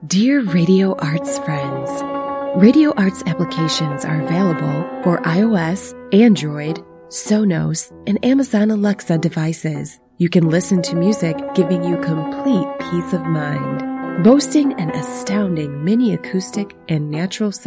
Dear Radio Arts friends, Radio Arts applications are available for iOS, Android, Sonos, and Amazon Alexa devices. You can listen to music giving you complete peace of mind. Boasting an astounding mini acoustic and natural sound